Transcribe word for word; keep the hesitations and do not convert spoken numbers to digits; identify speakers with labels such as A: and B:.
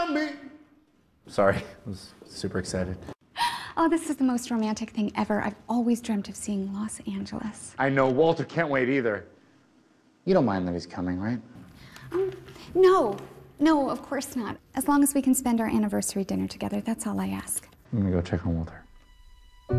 A: love me.
B: Sorry, I was super excited.
C: Oh, this is the most romantic thing ever. I've always dreamt of seeing Los Angeles.
A: I know, Walter can't wait either. You don't mind that he's coming, right?
C: Um, no, no, of course not. As long as we can spend our anniversary dinner together, that's all I ask.
A: I'm gonna go check on Walter.